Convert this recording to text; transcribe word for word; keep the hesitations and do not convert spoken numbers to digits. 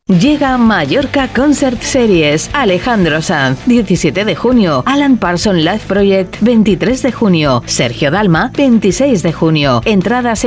Llega Mallorca Concert Series. Alejandro Sanz, diecisiete de junio. Alan Parsons Live Project, veintitrés de junio. Sergio Dalma, veintiséis de junio. Entradas